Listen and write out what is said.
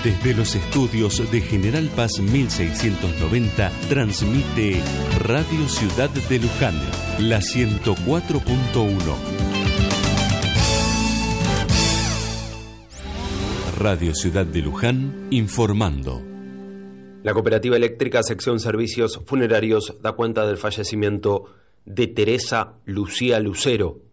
Desde los estudios de General Paz 1690 transmite Radio Ciudad de Luján, la 104.1. Radio Ciudad de Luján, informando. La Cooperativa Eléctrica Sección Servicios Funerarios da cuenta del fallecimiento de Teresa Lucía Lucero,